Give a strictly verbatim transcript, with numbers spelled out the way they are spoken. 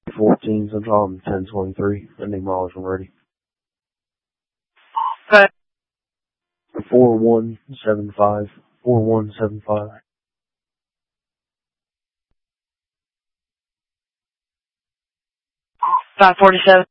fourteen, Central, I'm ten twenty-three. I need mileage when ready. Okay. four one seven five. four one seven five. five forty-seven.